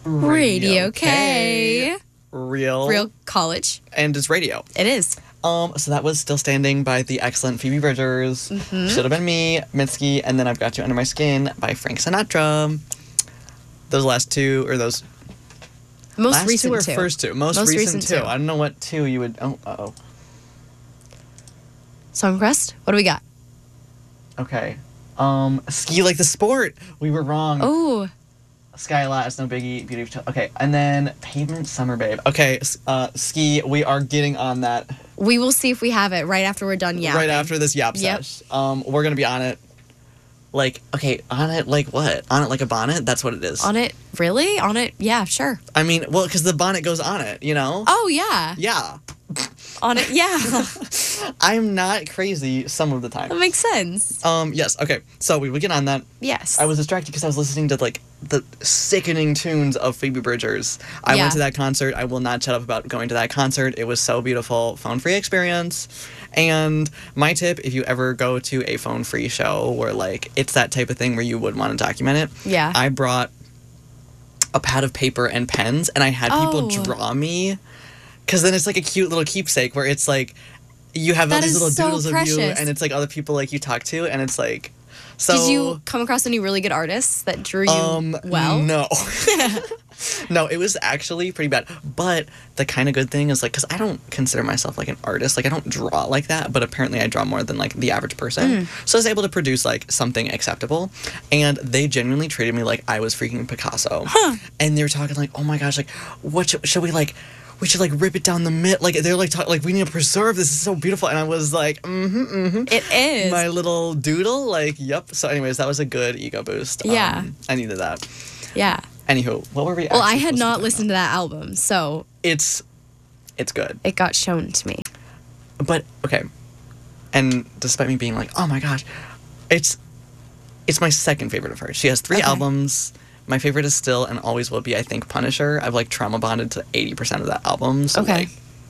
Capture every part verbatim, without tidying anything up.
Radio K. Real. Real college. And it's radio. It is. Um, so that was Still Standing by the excellent Phoebe Bridgers. Mm-hmm. Should Have Been Me, Mitski, and then I've Got You Under My Skin by Frank Sinatra. Those last two, or those Most last recent two or two. first two? Most, Most recent, recent two. two. I don't know what two you would... Oh, uh-oh. Songcrest? What do we got? Okay. Um, Ski Like the Sport. We were wrong. Oh. Sky Last, No Biggie, Beauty of Ch- Okay, and then Pavement Summer Babe. Okay, s- uh, Ski, we are getting on that We will see if we have it right after we're done yapping. right after this yap Yep. sesh. Um, we're gonna be on it. Like, okay, on it like what? On it like a bonnet? That's what it is. On it? Really? On it? Yeah, sure. I mean, well, because the bonnet goes on it, you know? Oh, yeah. Yeah. On it? Yeah. I'm not crazy some of the time. That makes sense. Um, yes, okay. So we would get on that. Yes. I was distracted because I was listening to like the sickening tunes of Phoebe Bridgers. I Yeah. went to that concert. I will not shut up about going to that concert. It was so beautiful. Phone free experience. And my tip, if you ever go to a phone free show where like it's that type of thing where you would want to document it. Yeah. I brought a pad of paper and pens and I had people Oh. draw me. Because then it's like a cute little keepsake where it's like you have all That these is little so doodles of you precious. and it's like other people like you talk to and it's like so Did you come across any really good artists that drew you um well? no no it was actually pretty bad, but the kind of good thing is like because I don't consider myself like an artist, like I don't draw like that, but apparently I draw more than like the average person. Mm. So I was able to produce like something acceptable, and they genuinely treated me like I was freaking Picasso. Huh. And they were talking like, oh my gosh, like what should, should we like we should like rip it down the mid, like they're like talk, like we need to preserve this, is so beautiful. And I was like mm-hmm mm-hmm It is. my little doodle, like, yep. So anyways, that was a good ego boost. Yeah. Um, I needed that. Yeah. Anywho, what were we Well, I actually had supposed to not talk listened to that album, so about? It's, it's good. it got shown to me. But, okay. And despite me being like, oh my gosh, it's, it's my second favorite of hers. She has three Okay. albums. My favorite is still and always will be, I think, Punisher. I've, like, trauma bonded to eighty percent of that album. So, Okay. like,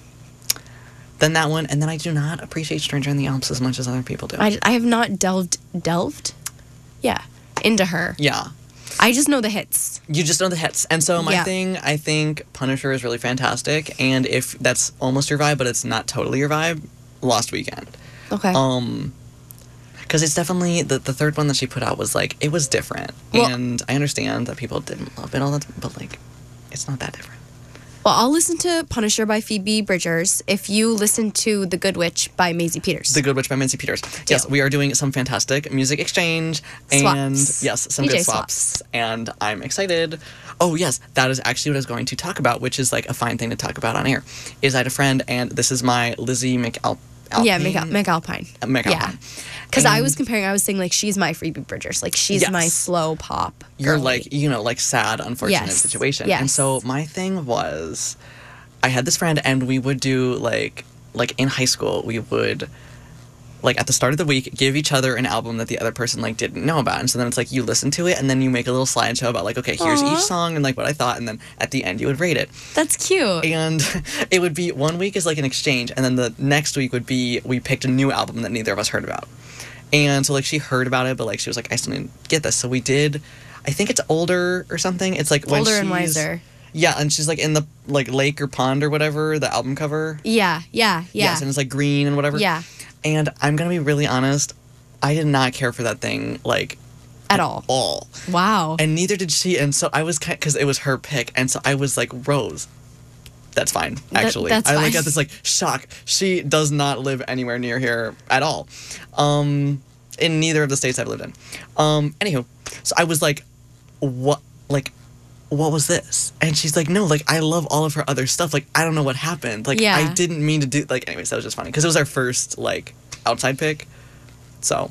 then that one. And then I do not appreciate Stranger in the Alps as much as other people do. I, I have not delved, delved? Yeah, into her. yeah. I just know the hits. You just know the hits. And so my Yeah. thing, I think Punisher is really fantastic. And if that's almost your vibe, but it's not totally your vibe, Lost Weekend. Okay. Um, because it's definitely, the, the third one that she put out was like, it was different. Well- and I understand that people didn't love it all that, but like, it's not that different. Well, I'll listen to Punisher by Phoebe Bridgers if you listen to The Good Witch by Maisie Peters. The Good Witch by Mincy Peters. Yes, we are doing some fantastic music exchange and Swaps. yes, some D J good swaps. swaps. And I'm excited. Oh yes, that is actually what I was going to talk about, which is like a fine thing to talk about on air. Is I had a friend, and this is my Lizzie McAl. yeah, McAl- McAlpine. Uh, McAlpine. Yeah. Because I And- was comparing, I was saying, like, she's my Phoebe Bridgers. Like, she's Yes. my slow pop. You're girly. like, you know, like sad, unfortunate Yes. situation. Yes. And so my thing was, I had this friend, and we would do like, like in high school, we would, like at the start of the week, give each other an album that the other person like didn't know about. And so then it's like you listen to it, and then you make a little slideshow about like, okay, here's Aw. each song and like what I thought, and then at the end you would rate it. That's cute. And it would be one week is like an exchange, and then the next week would be we picked a new album that neither of us heard about. And so like she heard about it, but like she was like, I still didn't get this. So we did, I think it's Older or something. It's like when Older and she's- Wiser. Yeah, and she's like in the like lake or pond or whatever, the album cover. Yeah, yeah, yeah. Yes, and it's like green and whatever. Yeah. And I'm gonna be really honest, I did not care for that thing like At all. all. Wow. And neither did she. And so I was kind because it was her pick, and so I was like, Rose, that's fine. That- Actually, that's I like fine. got this like shock. She does not live anywhere near here at all, um, in neither of the states I've lived in. Um, anywho, so I was like, what, like. What was this? And she's like, no, like, I love all of her other stuff. Like, I don't know what happened. Like, Yeah. I didn't mean to do, like, anyways, that was just funny. Because it was our first, like, outside pick. So,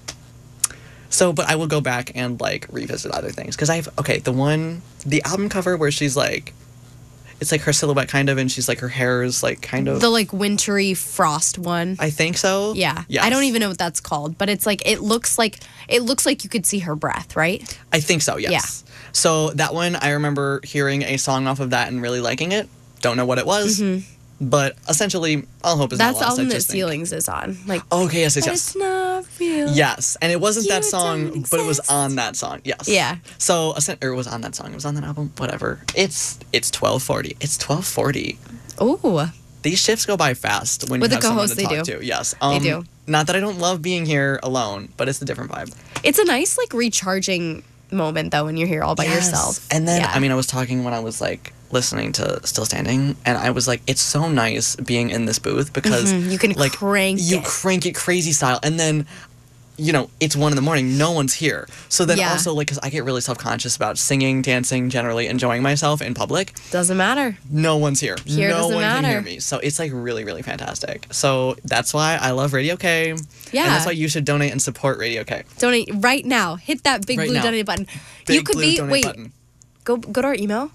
so, but I will go back and, like, revisit other things. Because I've, okay, the one, the album cover where she's, like, it's, like, her silhouette kind of, and she's, like, her hair is, like, kind of. The, like, wintry frost one. I think so. Yeah. Yes. I don't even know what that's called, but it's like, it looks like, it looks like you could see her breath, right? I think so, yes. Yeah. So that one, I remember hearing a song off of that and really liking it. Don't know what it was. Mm-hmm. But essentially, All Hope Is That's Not Lost. album I that just think. Ceilings is on. Like, Okay, yes, yes, but yes. it's not real. Yes, and it wasn't You that song, don't but it was exist. on that song. Yes. Yeah. So, essen- or it was on that song. It was on that album. Whatever. It's it's twelve forty. It's twelve forty. Ooh. These shifts go by fast when With you the have someone co-hosts, to they talk do. to. Yes. They Um, do. Not that I don't love being here alone, but it's a different vibe. It's a nice, like, recharging moment, though, when you're here all by Yes. yourself. And then, Yeah. I mean, I was talking when I was like listening to Still Standing, and I was like, it's so nice being in this booth because Mhm, you can like crank you it. crank it crazy style, and then. You know, it's one in the morning. No one's here. So then Yeah. also, like, because I get really self-conscious about singing, dancing, generally enjoying myself in public. Doesn't matter. No one's here. Here no doesn't one can hear matter. me. So it's like really, really fantastic. So that's why I love Radio K. Yeah. And that's why you should donate and support Radio K. Donate right now. Hit that big Right blue now. donate button. Big you could blue be donate wait. button. Go go to our email.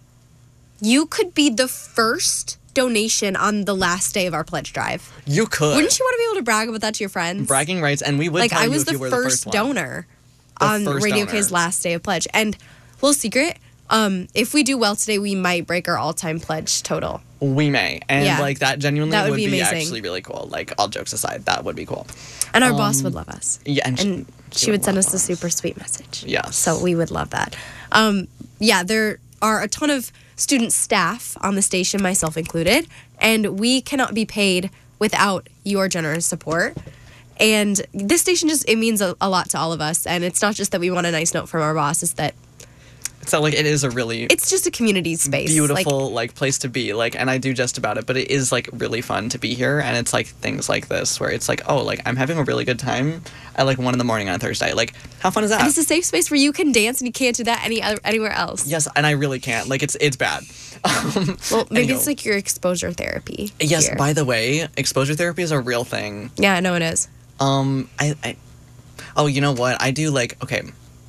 You could be the first donation on the last day of our pledge drive. You could. Wouldn't you want to be able to brag about that to your friends? Bragging rights, and we would Like tell I you was if the you were first, the first one. donor The on first Radio donor. K's last day of pledge. And little secret, um, if we do well today, we might break our all-time pledge total. We may. And Yeah. like that genuinely That would would be be, amazing. actually really cool. Like all jokes aside, that would be cool. And our boss would love us. Yeah, and, And she, she would send us love a super sweet message. Yes. So we would love that. Um, yeah, there are a ton of student staff on the station, myself included, and we cannot be paid without your generous support. And this station just, it means a, a lot to all of us. And it's not just that we want a nice note from our boss, it's that So like it is a really it's just a community space. Like, beautiful like, place to be. Like, and I do just about it, but it is like really fun to be here. And it's like things like this where it's like, oh, like I'm having a really good time at like one in the morning on a Thursday. Like, how fun is that? and it's a safe space where you can dance and you can't do that any other, anywhere else. Yes, and I really can't. Like, it's it's bad. Um, Well, maybe anyhow. it's like your exposure therapy. Yes. here. By the way, exposure therapy is a real thing. Yeah, I know it is. Um, I, I, oh, you know what? I do like. Okay.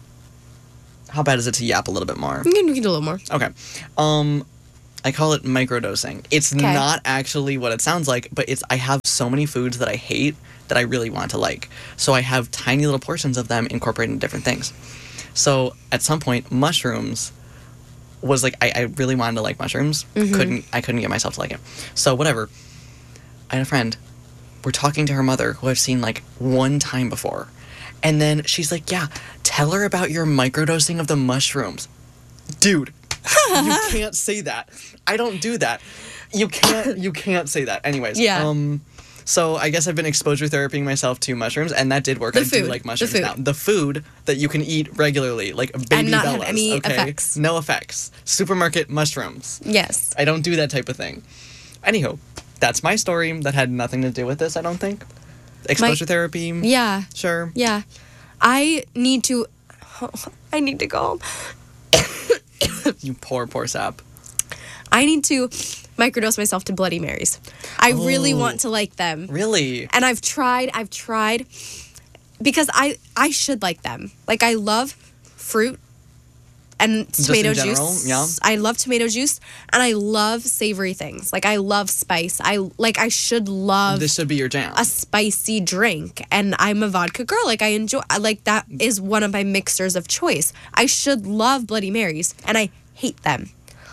How bad is it to yap a little bit more? You can, you can do a little more. Okay. Um, I call it microdosing. It's Okay. not actually what it sounds like, but it's I have so many foods that I hate that I really want to like. So I have tiny little portions of them incorporated in different things. So at some point, mushrooms was like I, I really wanted to like mushrooms. Couldn't I couldn't get myself to like it. So whatever. I had a friend. We're talking to her mother, who I've seen like one time before. And then she's like, yeah, tell her about your microdosing of the mushrooms. Dude, you can't say that. I don't do that. You can't you can't say that. Anyways. Yeah. Um so I guess I've been exposure therapying myself to mushrooms, and that did work. The I food, do like the mushrooms food. now. The food that you can eat regularly, like baby not have bellas, any okay? effects. No effects. Supermarket mushrooms. Yes. I don't do that type of thing. Anywho, that's my story. That had nothing to do with this, I don't think. Exposure therapy. Yeah. Sure. Yeah. I need to. I need to go home. You poor, poor sap. I need to microdose myself to Bloody Marys. I really Oh. want to like them. Really? And I've tried, I've tried because I I should like them. Like I love fruit and Just tomato in general, juice. yeah. I love tomato juice and I love savory things. Like I love spice. I like I should love This should be your jam. a spicy drink, and I'm a vodka girl. Like I enjoy I like that is one of my mixers of choice. I should love Bloody Marys and I hate them.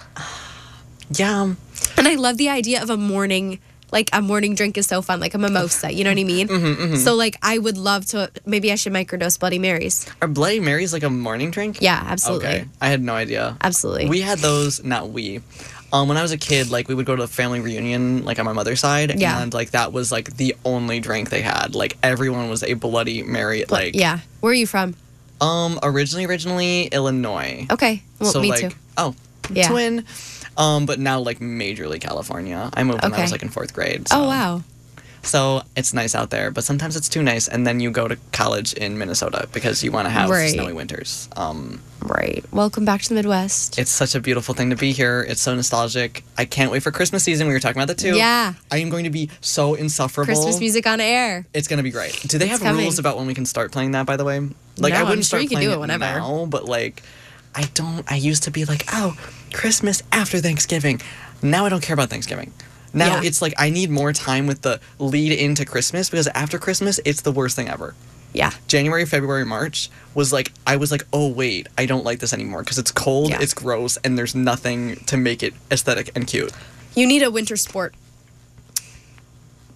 Yeah. And I love the idea of a morning, like a morning drink is so fun, like a mimosa, you know what I mean? Mm-hmm, So like I would love to, maybe I should microdose Bloody Marys. Are Bloody Marys like a morning drink? Yeah, absolutely. Okay. I had no idea. Absolutely. We had those, not we. Um, when I was a kid, like we would go to the family reunion, like on my mother's side, Yeah. and like that was like the only drink they had. Like everyone was a Bloody Mary. Like yeah. Where are you from? Um, originally, originally Illinois. Okay. Well, so me like, too. oh, Yeah. twin. Um, but now like majorly California. I moved when I Okay. was like in fourth grade. So. Oh, wow. So it's nice out there, but sometimes it's too nice, and then you go to college in Minnesota because you want to have Right. snowy winters. Um, Right. Welcome back to the Midwest. it's such a beautiful thing to be here. It's so nostalgic. I can't wait for Christmas season. We were talking about that too. Yeah. I am going to be so insufferable. Christmas music on air. It's going to be great. Do they It's have coming. rules about when we can start playing that, by the way? Like, No, I I'm wouldn't sure start you can playing do it it whenever. now, but like, I don't, I used to be like, oh, Christmas after Thanksgiving. Now I don't care about Thanksgiving. Now Yeah. it's like I need more time with the lead into Christmas because after Christmas, it's the worst thing ever. Yeah. January, February, March was like, I was like, oh, wait, I don't like this anymore because it's cold, Yeah. it's gross, and there's nothing to make it aesthetic and cute. You need a winter sport.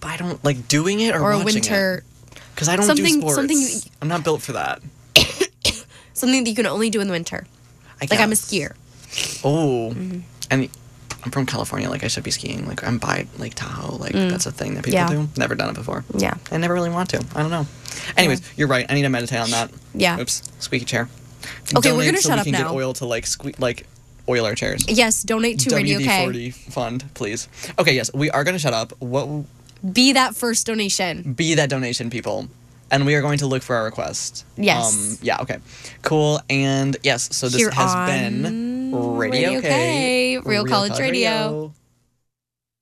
But I don't like doing it or, or a watching winter because I don't something- do sports. something you- I'm not built for that. something that you can only do in the winter. I Like I'm a guess. skier. Oh, Mm-hmm. and I'm from California. Like I should be skiing. Like I'm by Lake Tahoe. Like that's a thing that people Mm. Yeah. do. Never done it before. Yeah. I never really want to. I don't know. Anyways, you're right. I need to meditate on that. Yeah. Oops. Squeaky chair. Okay, we're Donate gonna so shut we up can now. Get oil to like sque- like oil our chairs. Yes, donate to Radio W D K. forty fund, please. Okay, yes, we are gonna shut up. What Be that first donation. be that donation, people, and we are going to look for our request. Yes. Um, yeah. Okay. Cool. And yes, so this Here has on been Radio, Radio K, K, Real College Radio.